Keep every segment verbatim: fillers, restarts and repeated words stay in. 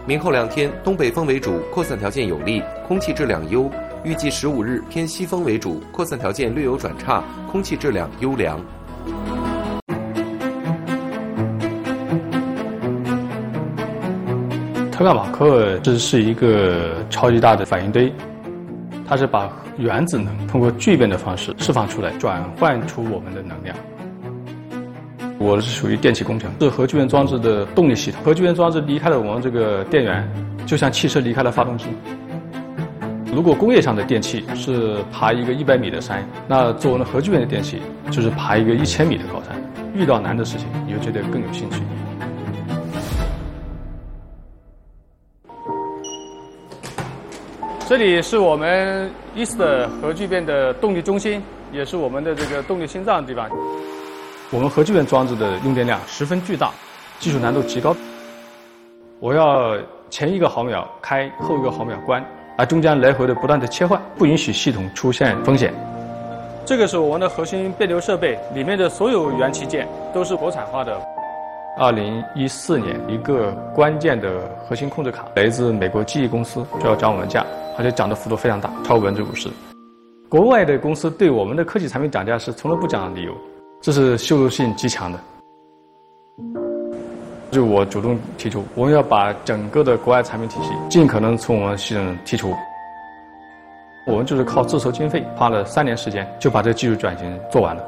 明后两天东北风为主，扩散条件有利，空气质量优。预计十五日偏西风为主，扩散条件略有转差，空气质量优良。 特伽马克这是一个超级大的反应堆，它是把原子能通过聚变的方式释放出来，转换出我们的能量。我是属于电气工程，是核聚变装置的动力系统。核聚变装置离开了我们这个电源，就像汽车离开了发动机。如果工业上的电器是爬一个一百米的山，那做我们核聚变的电器就是爬一个一千米的高山。遇到难的事情，你就觉得更有兴趣。这里是我们 E A S T 核聚变的动力中心，也是我们的这个动力心脏的地方。我们核聚变装置的用电量十分巨大，技术难度极高。我要前一个毫秒开，后一个毫秒关，而中间来回的不断的切换，不允许系统出现风险。这个是我们的核心变流设备，里面的所有元器件都是国产化的。二零一四年，一个关键的核心控制卡来自美国记忆公司，就要涨我们价，而且涨的幅度非常大，超百分之五十。国外的公司对我们的科技产品涨价是从来不讲理由，这是羞辱性极强的。就我主动提出，我们要把整个的国外产品体系尽可能从我们系统剔除。我们就是靠自筹经费，花了三年时间就把这个技术转型做完了。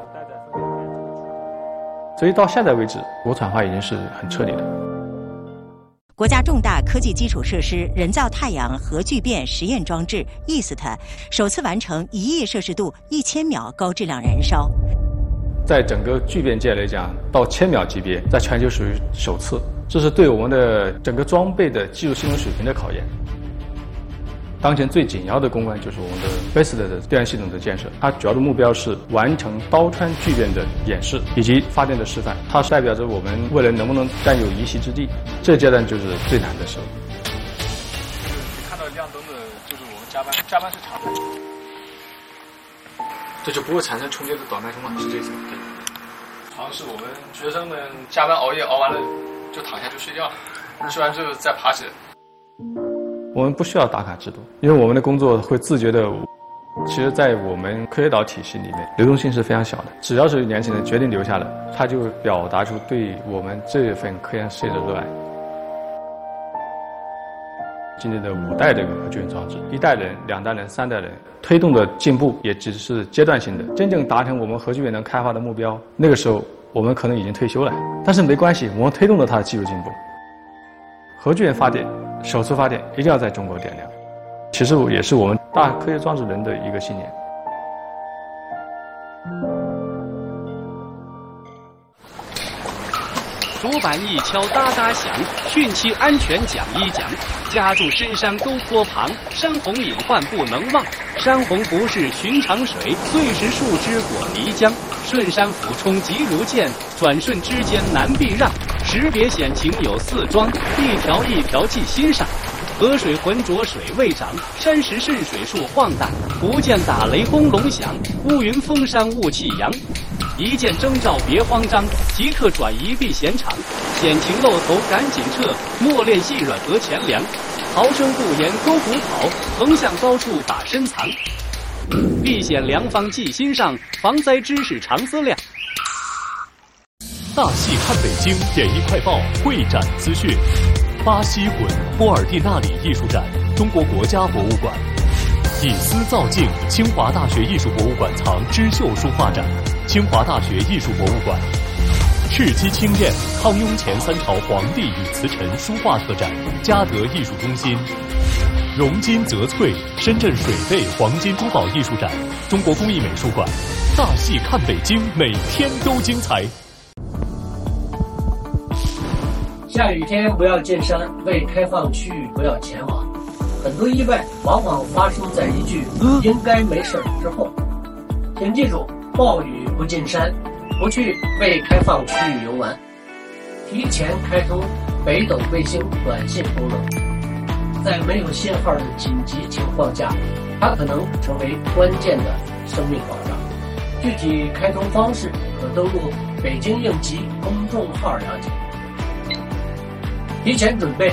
所以到现在为止，国产化已经是很彻底的。 国家重大科技基础设施人造太阳核聚变实验装置 E A S T 首次完成一亿摄氏度一千秒高质量燃烧。 在整个聚变界来讲，到千秒级别，在全球属于首次，这是对我们的整个装备的技术性能水平的考验。当前最紧要的攻关就是我们的 B A S E 的电源系统的建设，它主要的目标是完成刀穿聚变的演示以及发电的示范，它代表着我们未来能不能占有一席之地，这阶段就是最难的时候。你看到亮灯的就是我们加班，加班是常态，这就不会产生重叠的短脉冲嘛，是这意思吗？对。好像是我们学生们加班熬夜熬完了就躺下就睡觉了，睡完之后再爬起来。我们不需要打卡制度，因为我们的工作会自觉的。其实，在我们科学岛体系里面，流动性是非常小的。只要是年轻人决定留下来，他就表达出对我们这份科研事业的热爱。今年的五代这个核聚变装置，一代人、两代人、三代人推动的进步也只是阶段性的。真正达成我们核聚变能开发的目标，那个时候我们可能已经退休了。但是没关系，我们推动了它的技术进步。核聚变发电。首次发电一定要在中国点亮，其实也是我们大科学装置人的一个信念。 竹板一敲哒哒响，汛期安全讲一讲。家住深山沟坡旁，山洪隐患不能忘。山洪不是寻常水，碎石树枝裹泥浆。顺山俯冲急如箭，转瞬之间难避让。识别险情有四桩，一条一条记心上。河水浑浊水未涨，山石渗水树晃荡。不见打雷轰隆响，乌云封山雾气扬。一见征兆别慌张，即刻转移避险场。险情露头赶紧撤，莫练细软额前凉。逃生不言沟谷跑，横向高处打深藏。避险良方记心上，防灾知识常思量。 大戏看北京点一快报会展资讯：巴西滚波尔蒂纳里艺术展，中国国家博物馆；以丝造镜，清华大学艺术博物馆藏织绣书画展，清华大学艺术博物馆；赤鸡青燕，康雍乾三朝皇帝与瓷臣书画特展，嘉德艺术中心；熔金泽翠，深圳水贝黄金珠宝艺术展，中国工艺美术馆。大戏看北京，每天都精彩。 下雨天不要进山，未开放区域不要前往。很多意外往往发生在一句“应该没事”之后。请记住，暴雨不进山，不去未开放区域游玩。提前开通北斗卫星短信功能，在没有信号的紧急情况下，它可能成为关键的生命保障。具体开通方式可登录北京应急公众号了解。提前准备，